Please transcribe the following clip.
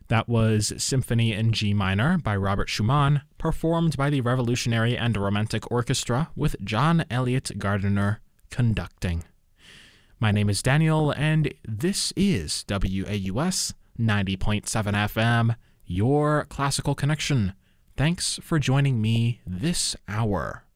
That was Symphony in G Minor by Robert Schumann, performed by the Revolutionary and Romantic Orchestra with John Elliott Gardiner conducting. My name is Daniel, and this is WAUS 90.7 FM, your classical connection. Thanks for joining me this hour.